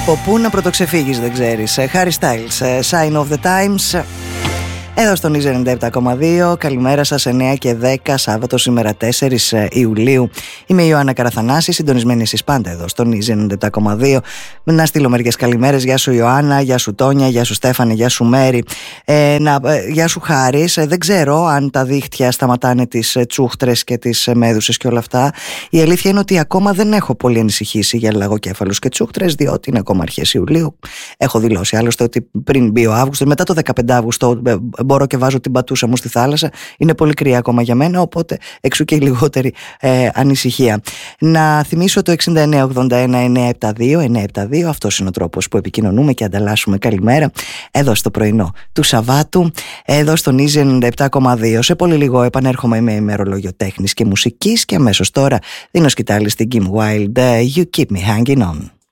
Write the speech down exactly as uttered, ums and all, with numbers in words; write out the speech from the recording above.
Από πού να πρωτοξεφύγεις δεν ξέρεις. Harry Styles, Sign of the Times. Εδώ στον Ίζερ ενενήντα επτά κόμμα δύο. Καλημέρα σας, εννιά και δέκα, Σάββατο σήμερα τέσσερις Ιουλίου. Είμαι η Ιωάννα Καραθανάση, συντονισμένη εσείς πάντα εδώ στον Ίζερ ενενήντα επτά κόμμα δύο. Να στείλω μερικές καλημέρες. Γεια σου Ιωάννα, γεια σου Τόνια, γεια σου Στέφανη, γεια σου Μέρη. Ε, να, ε, γεια σου Χάρης. Ε, δεν ξέρω αν τα δίχτυα σταματάνε τις τσούχτρες και τις μέδουσες και όλα αυτά. Η αλήθεια είναι ότι ακόμα δεν έχω πολύ ανησυχήσει για λαγοκέφαλους και τσούχτρες, διότι είναι ακόμα αρχές Ιουλίου. Έχω δηλώσει άλλωστε ότι πριν μπει ο Αύγουστος, μετά το δεκαπέντε Αύγουστο, μπορώ και βάζω την πατούσα μου στη θάλασσα. Είναι πολύ κρύα ακόμα για μένα, οπότε εξού και η λιγότερη ε, ανησυχία. Να θυμίσω το εξήντα εννέα ογδόντα ένα εννιακόσια εβδομήντα δύο εννιακόσια εβδομήντα δύο. Αυτός είναι ο τρόπος που επικοινωνούμε και ανταλλάσσουμε καλημέρα εδώ στο πρωινό του Σαββάτου, εδώ στον Easy ενενήντα επτά κόμμα δύο. Σε πολύ λίγο επανέρχομαι με ημερολόγιο τέχνης και μουσικής και αμέσως τώρα δίνω σκητάλη στην Kim Wilde. You keep me hanging on.